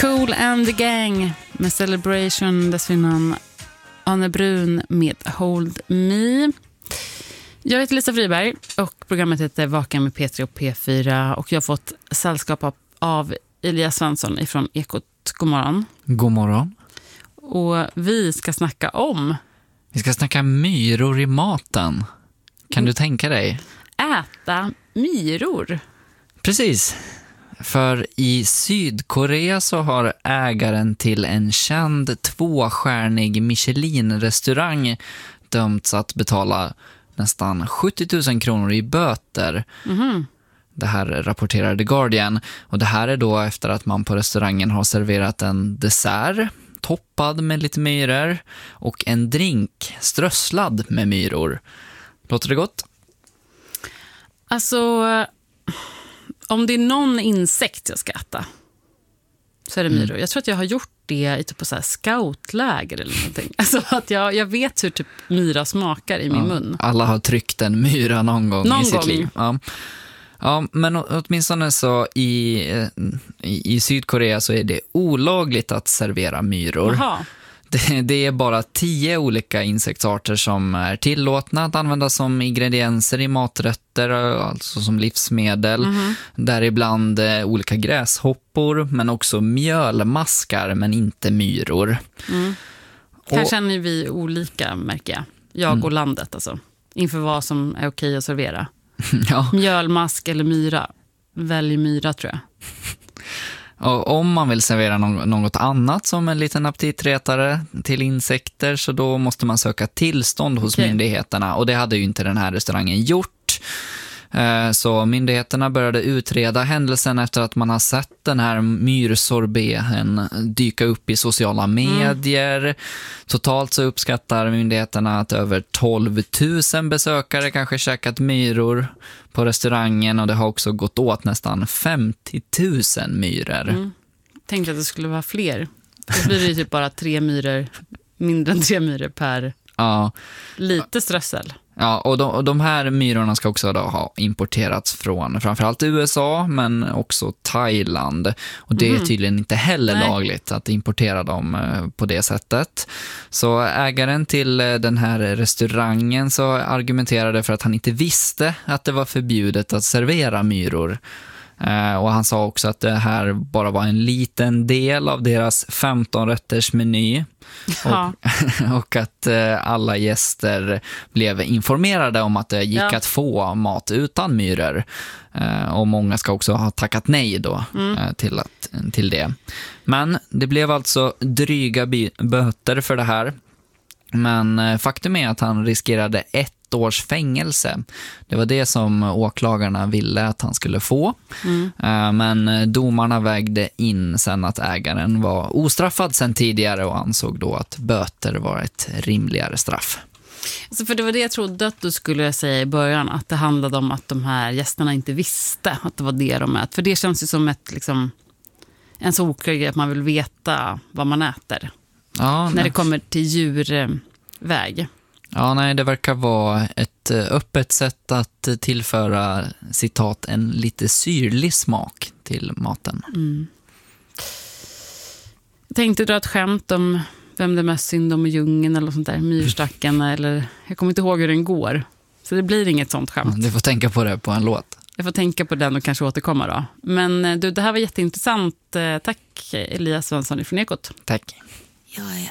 Kool and the Gang med Celebration, dessför Anne Brun med Hold Me. Jag heter Lisa Friberg och programmet heter Vaken med P3 och P4 och jag har fått sällskap av Elias Svensson ifrån Ekot. God morgon. God morgon. Och vi ska snacka om... Vi ska snacka myror i maten. Kan du tänka dig? Äta myror. Precis. För i Sydkorea så har ägaren till en känd 2-stjärnig Michelin-restaurang dömts att betala nästan 70 000 kronor i böter. Mm. Det här rapporterar The Guardian. Och det här är då efter att man på restaurangen har serverat en dessert toppad med lite myror och en drink strösslad med myror. Låter det gott? Alltså, om det är någon insekt jag ska äta så är det myror. Jag tror att jag har gjort det i typ på så här scoutläger eller någonting. Alltså att jag vet hur typ myra smakar i min mun. Alla har tryckt en myra någon gång i sitt liv. Ja, men åtminstone så i Sydkorea så är det olagligt att servera myror. Aha. Det är bara 10 olika insektsarter som är tillåtna att användas som ingredienser i maträtter, alltså som livsmedel. Däribland olika gräshoppor, men också mjölmaskar, men inte myror. Här känner vi olika, märker jag och landet alltså, inför vad som är okej att servera. Ja. Mjölmask eller myra. Välj myra, tror jag. Och om man vill servera något annat som en liten aptitretare till insekter, så då måste man söka tillstånd hos myndigheterna. Och det hade ju inte den här restaurangen gjort. Så myndigheterna började utreda händelsen efter att man har sett den här myrsorbeten dyka upp i sociala medier. Totalt så uppskattar myndigheterna att över 12 000 besökare kanske käkat myror på restaurangen, och det har också gått åt nästan 50 000 myror. Tänkte att det skulle vara fler. Då blir det ju typ bara 3 myror, mindre än 3 myror per lite strössel. Ja, och de här myrorna ska också då ha importerats från framförallt USA, men också Thailand. Och det är tydligen inte heller lagligt att importera dem på det sättet. Så ägaren till den här restaurangen så argumenterade för att han inte visste att det var förbjudet att servera myror. Och han sa också att det här bara var en liten del av deras 15-rätters meny. Och att alla gäster blev informerade om att det gick att få mat utan myror. Och många ska också ha tackat nej då till det. Men det blev alltså dryga böter för det här. Men faktum är att han riskerade 1 års fängelse. Det var det som åklagarna ville att han skulle få. Men domarna vägde in sen att ägaren var ostraffad sen tidigare och ansåg då att böter var ett rimligare straff. Alltså, för det var det jag trodde att du skulle säga i början, att det handlade om att de här gästerna inte visste att det var det de äter. För det känns ju som en så oklar att man vill veta vad man äter. Ja, när det kommer till djurväg. Ja, nej, det verkar vara ett öppet sätt att tillföra, citat, en lite syrlig smak till maten. Tänkte du dra ett skämt om vem det är mest synd om i djungeln eller sånt där, myrstacken, eller jag kommer inte ihåg hur den går. Så det blir inget sånt skämt. Du får tänka på det på en låt. Jag får tänka på den och kanske återkomma då. Men du, det här var jätteintressant. Tack Elias Svensson från Ekot. Tack.